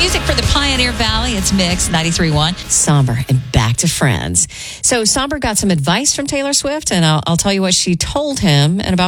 music for the Pioneer Valley. It's Mix 93.1. Somber and back to Friends. So Somber got some advice from Taylor Swift, and I'll tell you what she told him in about